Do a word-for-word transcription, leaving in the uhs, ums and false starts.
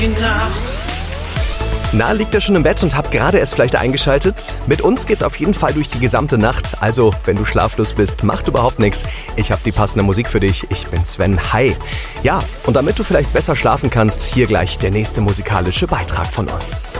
Die Nacht. Na, liegt ihr schon im Bett und habt gerade erst vielleicht eingeschaltet? Mit uns geht's auf jeden Fall durch die gesamte Nacht. Also, wenn du schlaflos bist, macht überhaupt nichts. Ich habe die passende Musik für dich. Ich bin Sven. Hi. Ja, und damit du vielleicht besser schlafen kannst, hier gleich der nächste musikalische Beitrag von uns.